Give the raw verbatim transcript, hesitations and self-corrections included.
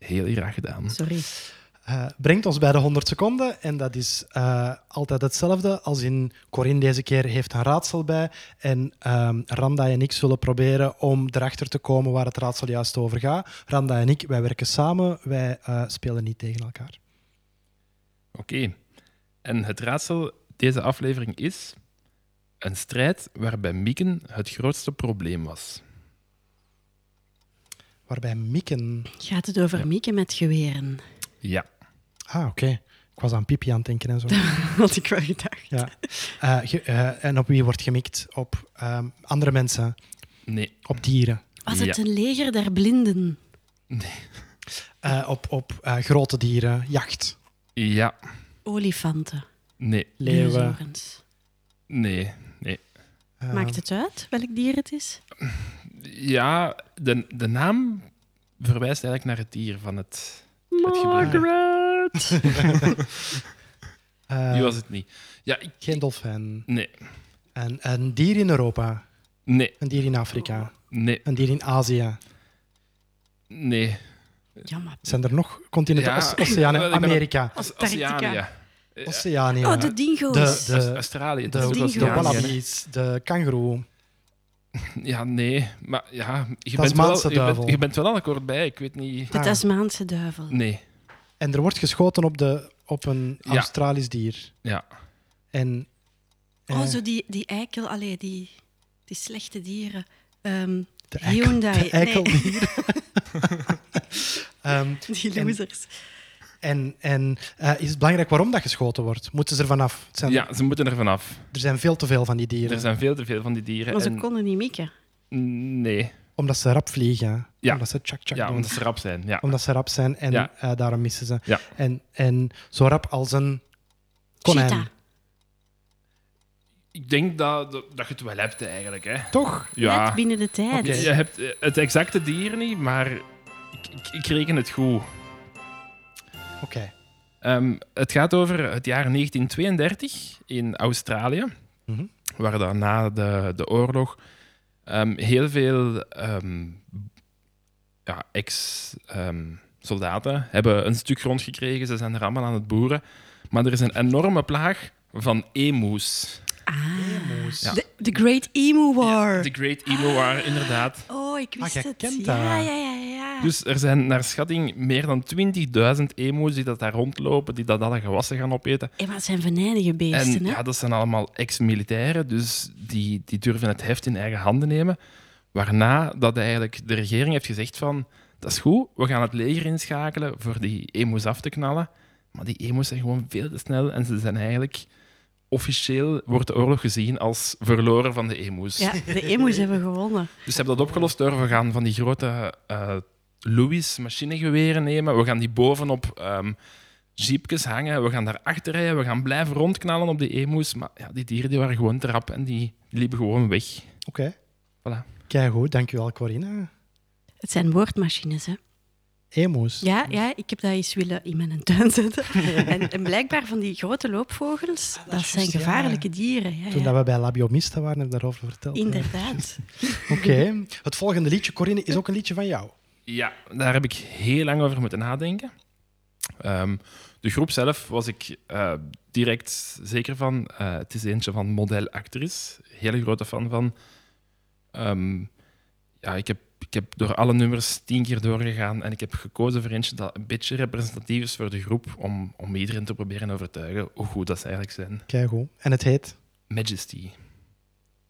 Heel graag gedaan. Sorry. Uh, brengt ons bij de honderd seconden. En dat is uh, altijd hetzelfde. Als in Corinne deze keer heeft een raadsel bij. En um, Randa en ik zullen proberen om erachter te komen waar het raadsel juist over gaat. Randa en ik, wij werken samen. Wij uh, spelen niet tegen elkaar. Oké. Okay. En het raadsel deze aflevering is een strijd waarbij Mieken het grootste probleem was. Waarbij Mieken... Gaat het over ja. Mieke met geweren? Ja. Ah, oké. Okay. Ik was aan Pipi aan het denken en zo. Dat had ik wel gedacht. Ja. Uh, ge, uh, en op wie wordt gemikt? Op um, andere mensen? Nee. Op dieren? Was het ja. een leger der blinden? Nee. Uh, op op uh, grote dieren? Jacht? Ja. Olifanten? Nee. Leeuwen? Nee. Nee. Uh, Maakt het uit welk dier het is? Ja, de, de naam verwijst eigenlijk naar het dier van het... Margaret! uh, Die was het niet. Ja, ik... Geen dolfijn? Nee. Een, een dier in Europa? Nee. Een dier in Afrika? Nee. Een dier in Azië? Nee. Jammer. Zijn er nog continenten? Ja, Oceanië, Amerika? Oceanië. Oceanië. Oh, de dingo's. De, de, Australië. De, de, de wallabies, de kangoeroe. Ja, nee. Maar ja, je, bent Tasmaanse wel, je, duivel. bent, je bent wel aan akkoord bij. Ik weet niet... De Tasmaanse duivel. Nee. En er wordt geschoten op, de, op een ja. Australisch dier. Ja. En... Eh, oh, zo die, die eikel... Allee, die, die slechte dieren. Um, de eikel, Hyundai. De eikeldieren. Nee. um, die losers. En, en uh, is het belangrijk waarom dat geschoten wordt? Moeten ze er vanaf? Zijn ja, ze moeten er vanaf. Er zijn veel te veel van die dieren. Er zijn veel te veel van die dieren. Maar ze en... konden niet mikken. Nee. Omdat ze rap vliegen. Ja, omdat ze tjak, tjak ja doen. omdat ze rap zijn. Ja. Omdat ze rap zijn en ja. uh, daarom missen ze. Ja. En, en zo rap als een konijn. Cheetah. Ik denk dat, dat, dat je het wel hebt eigenlijk. Hè. Toch? Ja. Net binnen de tijd. Okay. Je hebt het exacte dier niet, maar ik, ik, ik reken het goed. Oké. Okay. Um, het gaat over het jaar negentien tweeëndertig in Australië, mm-hmm. waar dan na de, de oorlog um, heel veel um, ja, ex-soldaten um, hebben een stuk grond gekregen. Ze zijn er allemaal aan het boeren. Maar er is een enorme plaag van emus. Ah, emus. Ja. The, the Great Emu War. De ja, Great Emu War, inderdaad. Oh, ik wist ah, het. Kent ja, ja, ja, ja. Dus er zijn naar schatting meer dan twintigduizend emus die dat daar rondlopen, die dat alle gewassen gaan opeten. Ja, maar het zijn venijnige beesten, en, hè? Ja, dat zijn allemaal ex-militairen, dus die, die durven het heft in eigen handen nemen. Waarna dat eigenlijk de regering heeft gezegd van, dat is goed, we gaan het leger inschakelen voor die emus af te knallen. Maar die emus zijn gewoon veel te snel en ze zijn eigenlijk... Officieel wordt de oorlog gezien als verloren van de emus. Ja, de emus hebben gewonnen. Dus ze hebben dat opgelost door we gaan van die grote uh, Lewis machinegeweren nemen. We gaan die bovenop um, jeepjes hangen. We gaan daar achter rijden. We gaan blijven rondknallen op de emus. Maar ja, die dieren die waren gewoon te rap en die, die liepen gewoon weg. Oké. Okay. Voilà. Kijk goed, dankjewel Corinne. Het zijn woordmachines, hè? Emus. Ja, ja, ik heb dat eens willen in mijn tuin zetten. en, en blijkbaar van die grote loopvogels, ah, dat, dat zijn juist, gevaarlijke ja. dieren. Ja, Toen ja. dat we bij Labiomista waren, hebben we daarover verteld. Inderdaad. Oké. Okay. Het volgende liedje, Corinne, is ook een liedje van jou. Ja, daar heb ik heel lang over moeten nadenken. Um, de groep zelf was ik uh, direct zeker van. Uh, het is eentje van Model Actrice. Hele grote fan van. Um, ja, ik heb Ik heb door alle nummers tien keer doorgegaan en ik heb gekozen voor eentje dat een beetje representatief is voor de groep, om, om iedereen te proberen overtuigen hoe goed dat ze eigenlijk zijn. Kijk goed. En het heet? Majesty.